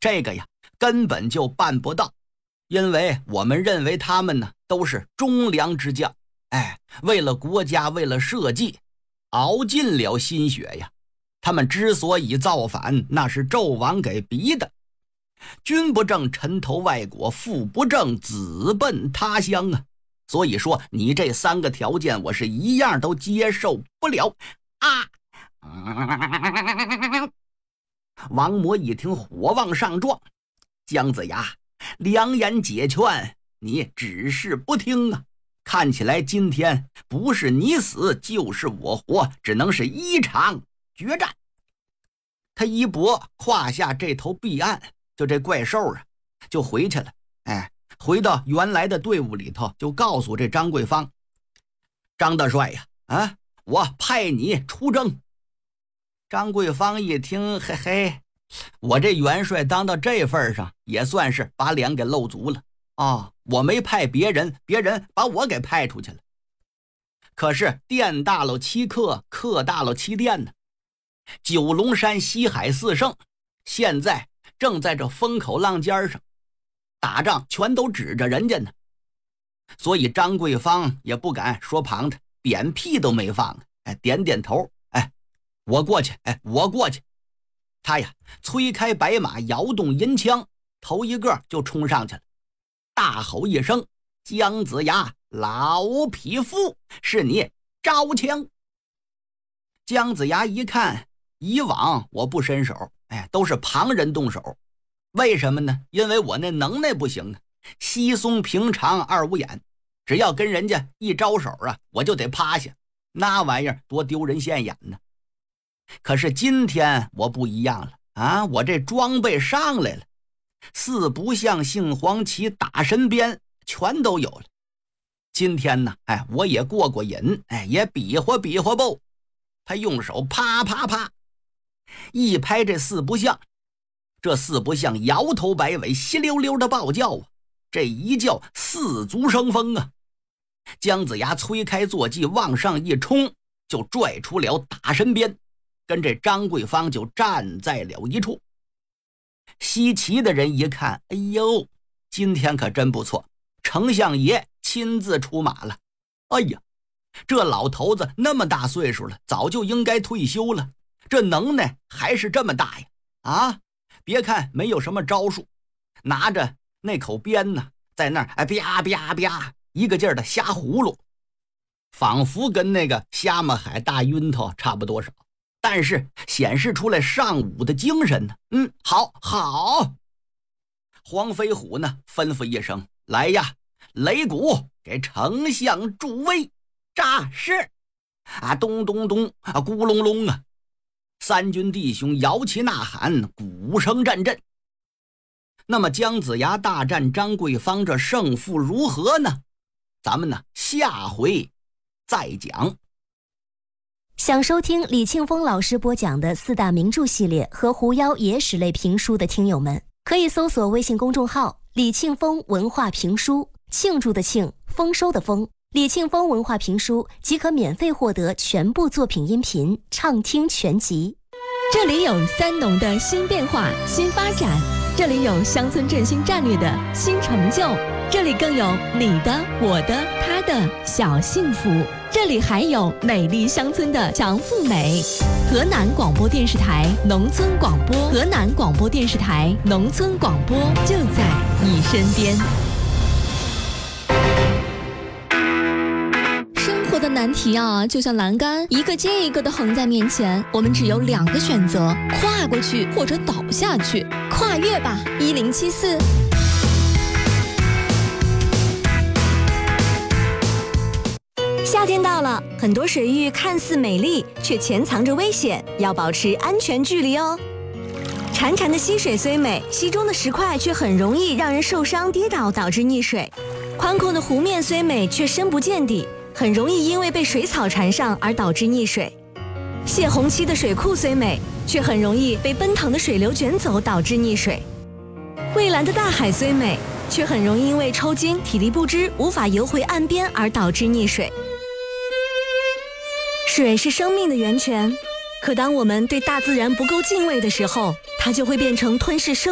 这个呀根本就办不到，因为我们认为他们呢都是忠良之将，为了国家，为了社稷，熬尽了心血呀。他们之所以造反，那是纣王给逼的。君不正，臣投外国；父不正，子奔他乡啊。所以说你这3个条件我是一样都接受不了啊！王模一听火往上撞，姜子牙良言解劝，你只是不听啊！看起来今天不是你死就是我活，只能是一场决战。他一搏胯下这头壁岸，就这怪兽啊就回去了，回到原来的队伍里头，就告诉这张桂芳：张大帅呀，我派你出征。张桂芳一听，嘿嘿，我这元帅当到这份上，也算是把脸给露足了啊！我没派别人，别人把我给派出去了。可是殿大了7客，客大了7殿呢。九龙山西海4胜现在正在这风口浪尖上，打仗全都指着人家呢。所以张桂芳也不敢说旁的，点屁都没放，点点头，我过去，我过去。他呀催开白马，摇动银枪，头一个就冲上去了，大吼一声：姜子牙，老匹夫，是你招枪。姜子牙一看，以往我不伸手，都是旁人动手。为什么呢？因为我那能耐不行啊，稀松平常二五眼，只要跟人家一招手啊，我就得趴下，那玩意儿多丢人现眼呢。可是今天我不一样了啊！我这装备上来了，4不像、杏黄旗、打神鞭全都有了。今天呢，我也过过瘾，也比划比划不。他用手啪啪啪一拍这4不像，这4不像摇头摆尾，稀溜溜的暴叫啊！这一叫4足生风啊！姜子牙催开坐骑往上一冲，就拽出了打神鞭，跟这张桂芳就站在了一处。西岐的人一看，哎呦，今天可真不错，丞相爷亲自出马了。哎呀，这老头子那么大岁数了，早就应该退休了，这能耐还是这么大呀！啊，别看没有什么招数，拿着那口鞭呢，在那儿啪啪啪一个劲儿的瞎葫芦，仿佛跟那个虾米海大晕头差不多少，但是显示出来上武的精神呢。好好。黄飞虎呢吩咐一声：来呀，擂鼓给丞相助威。扎是咚咚咚咕隆隆啊，3军弟兄摇旗呐喊，鼓声阵阵。那么姜子牙大战张桂芳，这胜负如何呢？咱们呢下回再讲。 想收听李庆峰老师播讲的4大名著系列和狐妖野史类评书的听友们，可以搜索微信公众号李庆峰文化评书，庆祝的庆，丰收的丰，李庆峰文化评书即可免费获得全部作品音频畅听全集。 这里有三农的新变化、新发展，这里有乡村振兴战略的新成就，这里更有你的、我的、他的小幸福，这里还有美丽乡村的强富美。河南广播电视台农村广播，河南广播电视台农村广播就在你身边。生活的难题啊，就像栏杆一个接一个的横在面前，我们只有2个选择：跨过去或者倒下去。跨越吧，1074。 夏天到了，很多水域看似美丽，却潜藏着危险，要保持安全距离哦。潺潺的溪水虽美，溪中的石块却很容易让人受伤跌倒，导致溺水。宽阔的湖面虽美，却深不见底，很容易因为被水草缠上而导致溺水。泄洪期的水库虽美，却很容易被奔腾的水流卷走，导致溺水。蔚蓝的大海虽美，却很容易因为抽筋、体力不支，无法游回岸边而导致溺水。水是生命的源泉，可当我们对大自然不够敬畏的时候，它就会变成吞噬生